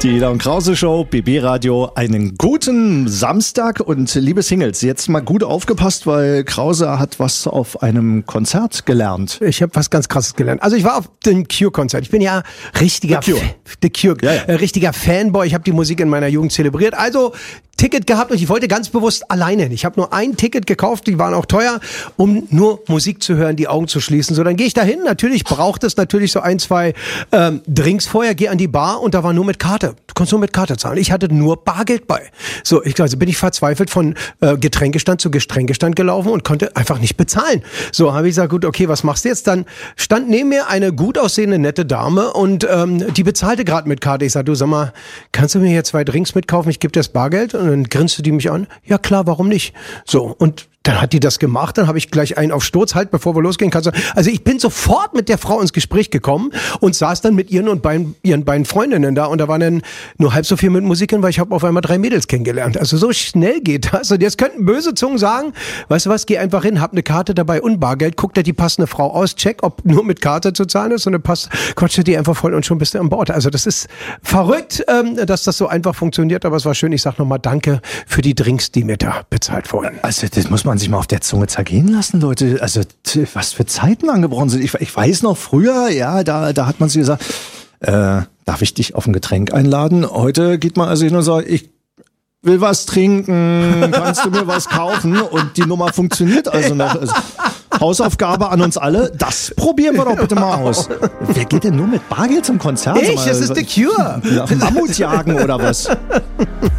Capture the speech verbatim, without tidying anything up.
Die Ida und Krause Show, B B Radio, einen guten Samstag und liebe Singles, jetzt mal gut aufgepasst, weil Krause hat was auf einem Konzert gelernt. Ich habe was ganz Krasses gelernt. Also ich war auf dem Cure-Konzert. Ich bin ja richtiger The Cure, Fa- The Cure, ja, ja. Äh, richtiger Fanboy. Ich habe die Musik in meiner Jugend zelebriert. Also Ticket gehabt und ich wollte ganz bewusst alleine hin. Ich habe nur ein Ticket gekauft, die waren auch teuer, um nur Musik zu hören, die Augen zu schließen. So, dann gehe ich da hin. Natürlich braucht es natürlich so ein, zwei ähm, Drinks vorher. Gehe an die Bar und da war nur mit Karte. Du konntest nur mit Karte zahlen. Ich hatte nur Bargeld bei. So, ich also bin ich verzweifelt von äh, Getränkestand zu Getränkestand gelaufen und konnte einfach nicht bezahlen. So, habe ich gesagt, gut, okay, was machst du jetzt? Dann stand neben mir eine gut aussehende, nette Dame und ähm, die bezahlte gerade mit Karte. Ich sag, du, sag mal, kannst du mir hier zwei Drinks mitkaufen? Ich gebe dir das Bargeld. Und dann grinste die mich an. Ja klar, warum nicht? So, und dann hat die das gemacht, dann habe ich gleich einen auf Sturz, halt, bevor wir losgehen. Kannst du, also ich bin sofort mit der Frau ins Gespräch gekommen und saß dann mit ihren und beiden, ihren beiden Freundinnen da und da waren dann nur halb so viel mit Musik hin, weil ich habe auf einmal drei Mädels kennengelernt. Also so schnell geht das. Und jetzt könnten böse Zungen sagen, weißt du was, geh einfach hin, hab eine Karte dabei und Bargeld, guck dir die passende Frau aus, check, ob nur mit Karte zu zahlen ist und dann passt, quatscht die einfach voll und schon bist du an Bord. Also das ist verrückt, ähm, dass das so einfach funktioniert, aber es war schön. Ich sag nochmal Danke für die Drinks, die mir da bezahlt wurden. Also das muss man sich mal auf der Zunge zergehen lassen, Leute. Also t- was für Zeiten angebrochen sind. Ich, ich weiß noch früher, ja, da, da hat man sich gesagt, äh, darf ich dich auf ein Getränk einladen? Heute geht man also hin und sagt, ich will was trinken, kannst du mir was kaufen? Und die Nummer funktioniert also noch. Also, Hausaufgabe an uns alle, das probieren wir doch bitte mal aus. Wer geht denn nur mit Bargeld zum Konzert? Ich, das ist The Cure. Mammutjagen oder was?